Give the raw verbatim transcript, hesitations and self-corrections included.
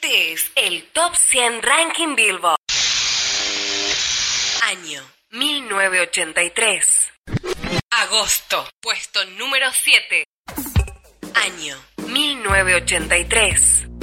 Este es el Top cien Ranking Billboard. Año mil novecientos ochenta y tres. Agosto, puesto número siete. Año mil novecientos ochenta y tres.